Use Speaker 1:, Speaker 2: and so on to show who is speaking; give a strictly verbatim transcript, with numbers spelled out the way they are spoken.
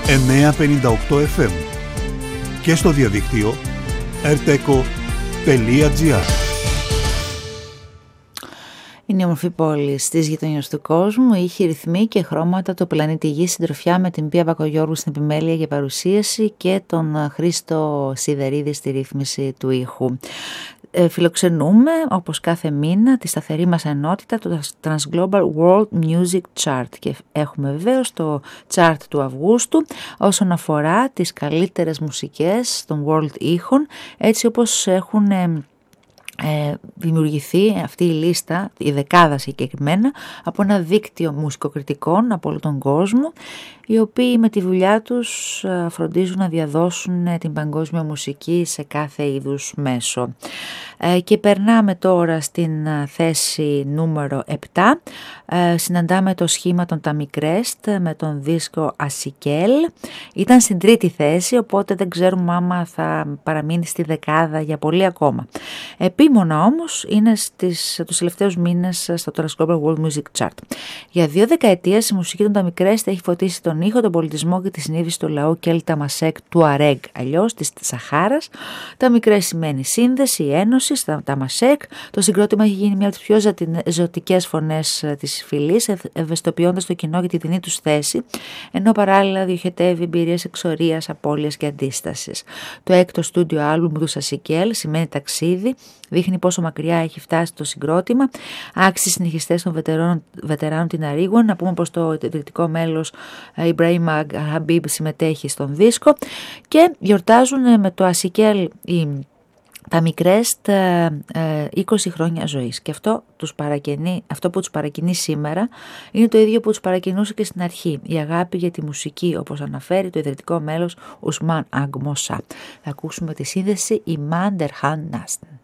Speaker 1: εννιακόσια πενήντα οκτώ εφ εμ και στο διαδίκτυο ερτέκο τελεία τζι άρ.
Speaker 2: Είναι η όμορφη πόλη στις γειτονιές του κόσμου, ήχοι, ρυθμοί και χρώματα του πλανήτη Γη, συντροφιά με την Πία Μπακογιώργου στην επιμέλεια για παρουσίαση και τον Χρήστο Σιδερίδη στη ρύθμιση του ήχου. Ε, φιλοξενούμε όπως κάθε μήνα τη σταθερή μας ενότητα, το Transglobal World Music Chart, και έχουμε βεβαίως το chart του Αυγούστου όσον αφορά τις καλύτερες μουσικές των world ήχων, έτσι όπως έχουν ε, Ε, δημιουργηθεί αυτή η λίστα, η δεκάδα συγκεκριμένα, από ένα δίκτυο μουσικοκριτικών από όλο τον κόσμο, οι οποίοι με τη δουλειά τους φροντίζουν να διαδώσουν την παγκόσμια μουσική σε κάθε είδους μέσο. Ε, και περνάμε τώρα στην θέση νούμερο επτά. Ε, συναντάμε το σχήμα των Ταμικρέστ με τον δίσκο Ασικέλ. Ήταν στην τρίτη θέση, οπότε δεν ξέρουμε άμα θα παραμείνει στη δεκάδα για πολύ ακόμα. Επίμονα όμως είναι στις, τους τελευταίους μήνες στο Transglobal World Music Chart. Για δύο δεκαετίες η μουσική των Ταμικρέστ έχει φωτίσει τον ήχο, τον πολιτισμό και τη συνείδηση του λαού Κέλτα Μασέκ του Αρέγ, αλλιώς της Σαχάρας. Ταμικρέστ σημαίνει σύνδεση, ένωση, στα Ταμασέκ. Το συγκρότημα έχει γίνει μια από τις πιο ζωτικές φωνές της φυλής, ευαισθητοποιώντας το κοινό για τη δινή τους θέση, ενώ παράλληλα διοχετεύει εμπειρίες εξορίας, απώλειας και αντίστασης. Το έκτο στούντιο άλμπουμ του Ασικέλ σημαίνει ταξίδι, δείχνει πόσο μακριά έχει φτάσει το συγκρότημα. Άξιοι συνεχιστές των βετεράνων, βετεράνων την Αρίγουαν. Να πούμε πως το ιδρυτικό μέλος Ιμπραήμ Χαμπίμπ συμμετέχει στον δίσκο, και γιορτάζουν με το Ασικέλ οι Ταμικρέστ είκοσι χρόνια ζωής, και αυτό, τους παρακινεί, αυτό που τους παρακινεί σήμερα είναι το ίδιο που τους παρακινούσε και στην αρχή, η αγάπη για τη μουσική, όπως αναφέρει το ιδρυτικό μέλος Ουσμάν Αγμοσά. Θα ακούσουμε τη σύνδεση «Η Μάντερ Χαν Νάστεν».